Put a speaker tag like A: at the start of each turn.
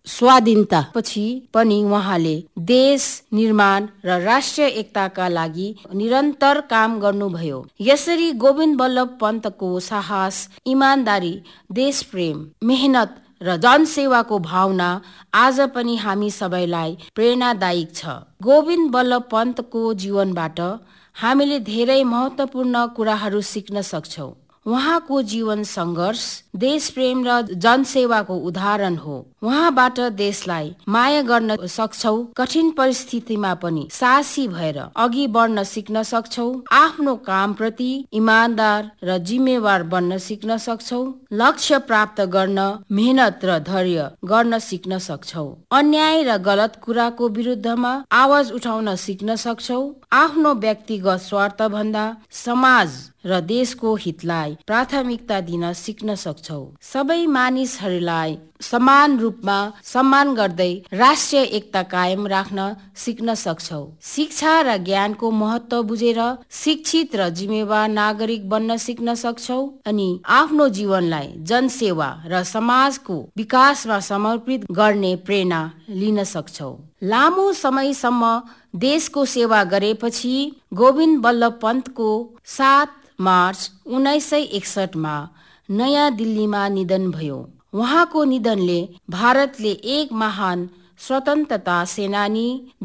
A: स्वाधीनता पछि पनि उहाँले देश निर्माण र राष्ट्रिय एकताका लागि निरन्तर काम गर्नुभयो। यसरी गोविन्द बल्लभ पन्तको साहस, इमानदारी, देशप्रेम, मेहनत र जनसेवाको भावना आज पनि हामी सबैलाई प्रेरणादायक छ। गोविन्द बल्लभ पन्तको जीवनबाट हामीले धेरै महत्त्वपूर्ण कुराहरू सिक्न सक्छौँ। उहाँको जीवन सङ्घर्ष, देशप्रेम र जनसेवाको उदाहरण हो। उहाँबाट देशलाई माया गर्न सक्छौ, कठिन परिस्थितिमा पनि साहसी भएर अघि बढ्न सिक्न सक्छौ, आफ्नो काम प्रति इमानदार र जिम्मेवार बन्न सिक्न सक्छौ, लक्ष्य प्राप्त गर्न मेहनत र धैर्य गर्न सिक्न सक्छौ, अन्याय र गलत कुराको विरुद्धमा आवाज उठाउन सिक्न सक्छौ, आफ्नो व्यक्तिगत स्वार्थ भन्दा समाज र देशको हितलाई प्राथमिकता दिन सिक्न सक्छौ। सबै मानिसहरूलाई समान रूपमा सम्मान गर्दै राष्ट्रिय एकता कायम राख्न सिक्न सक्छौ। शिक्षा र ज्ञानको महत्त्व बुझेर शिक्षित र जिम्मेवार नागरिक बन्न सिक्न सक्छौ अनि आफ्नो जीवनलाई जनसेवा र समाजको विकासमा समर्पित गर्ने प्रेरणा लिन सक्छौ। लामो समयसम्म देशको सेवा गरेपछि गोविन्द बल्लभ पन्तको 7 मार्च 1961 नयाँ दिल्लीमा निधन भयो। उहाँको निधनले भारतले एक महान स्वतन्त्रता सेनानी